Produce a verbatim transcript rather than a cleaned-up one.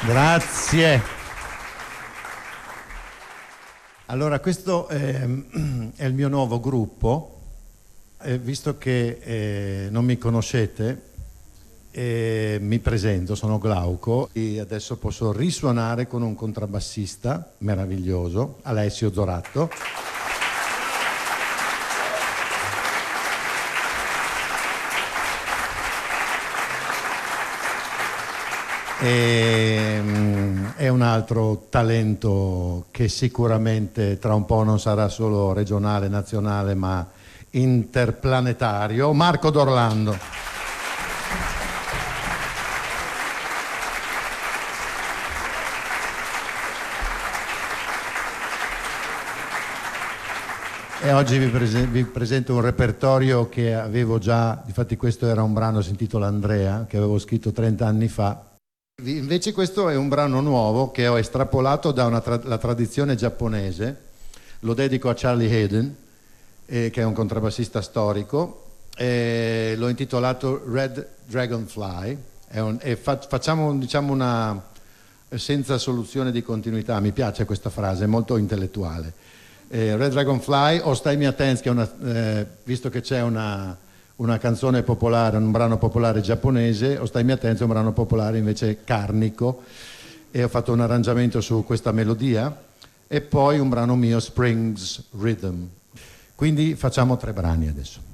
Grazie. Allora, questo è, è il mio nuovo gruppo, eh, visto che eh, non mi conoscete, eh, mi presento, sono Glauco e adesso posso risuonare con un contrabbassista meraviglioso, Alessio Zoratto. E, um, è un altro talento che sicuramente tra un po' non sarà solo regionale, nazionale, ma interplanetario, Marco D'Orlando. E oggi vi, prese- vi presento un repertorio che avevo già, difatti questo era un brano, si intitola Andrea, che avevo scritto trenta anni fa. Invece questo è un brano nuovo che ho estrapolato dalla tra- tradizione giapponese, lo dedico a Charlie Hayden, eh, che è un contrabbassista storico, eh, l'ho intitolato Red Dragonfly, è un, e fa- facciamo diciamo una senza soluzione di continuità, mi piace questa frase, è molto intellettuale. Eh, Red Dragonfly o Stai mi attens, che è una, eh, visto che c'è una... una canzone popolare, un brano popolare giapponese, o Stai mi attento, un brano popolare invece carnico, e ho fatto un arrangiamento su questa melodia, e poi un brano mio, Springs Rhythm. Quindi facciamo tre brani adesso.